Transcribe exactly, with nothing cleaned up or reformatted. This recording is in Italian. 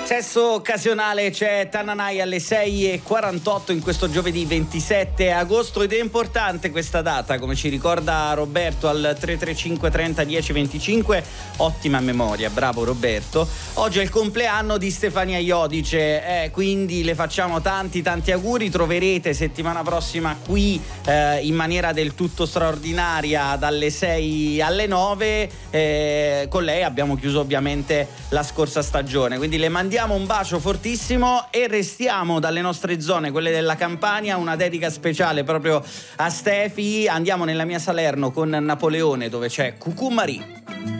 Sesso occasionale, c'è Tananai alle sei e quarantotto in questo giovedì ventisette agosto ed è importante questa data, come ci ricorda Roberto al tre tre cinque trenta dieci venticinque. Ottima memoria, bravo Roberto. Oggi è il compleanno di Stefania Iodice, eh, quindi le facciamo tanti tanti auguri. Troverete settimana prossima qui eh, in maniera del tutto straordinaria dalle sei alle nove. Eh, con lei abbiamo chiuso ovviamente la scorsa stagione, quindi le mandiamo un bacio fortissimo e restiamo dalle nostre zone, quelle della Campania, una dedica speciale proprio a Stefi. Andiamo nella mia Salerno con Napoleone, dove c'è Cucù Marie.